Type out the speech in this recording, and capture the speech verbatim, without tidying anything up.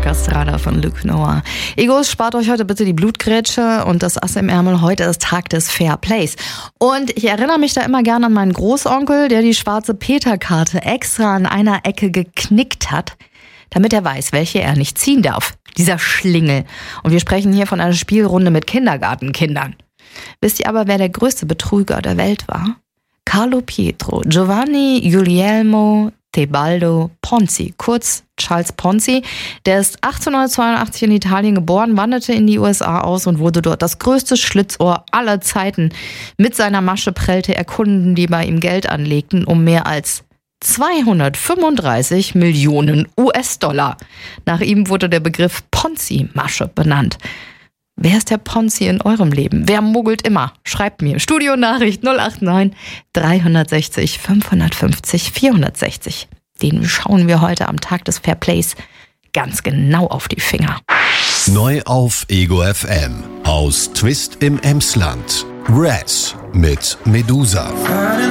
Castrada von Luke Noah. Egos, spart euch heute bitte die Blutgrätsche und das Ass im Ärmel. Heute ist Tag des Fair Plays. Und ich erinnere mich da immer gerne an meinen Großonkel, der die schwarze Peter-Karte extra an einer Ecke geknickt hat, damit er weiß, welche er nicht ziehen darf. Dieser Schlingel. Und wir sprechen hier von einer Spielrunde mit Kindergartenkindern. Wisst ihr aber, wer der größte Betrüger der Welt war? Carlo Pietro Giovanni Guglielmo Tebaldo Ponzi, kurz Charles Ponzi. Der ist achtzehnhundertzweiundachtzig in Italien geboren, wanderte in die U S A aus und wurde dort das größte Schlitzohr aller Zeiten. Mit seiner Masche prellte er Kunden, die bei ihm Geld anlegten, um mehr als zweihundertfünfunddreißig Millionen U S-Dollar. Nach ihm wurde der Begriff Ponzi-Masche benannt. Wer ist der Ponzi in eurem Leben? Wer muggelt immer? Schreibt mir. Studionachricht null acht neun dreihundertsechzig fünfhundertfünfzig vierhundertsechzig. Den schauen wir heute am Tag des Fair Plays ganz genau auf die Finger. Neu auf Ego F M. Aus Twist im Emsland. Raz mit Medusa.